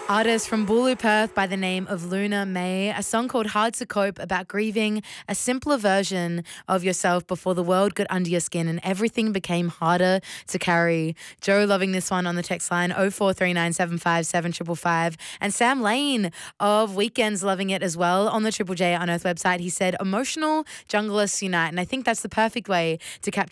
Artist from Bulu, Perth by the name of Luna May, a song called Hard to Cope about grieving a simpler version of yourself before the world got under your skin and everything became harder to carry. Joe loving this one on the text line 0439757555, and Sam Lane of Weekends loving it as well on the Triple J Unearthed website. He said, emotional junglists unite, and I think that's the perfect way to capture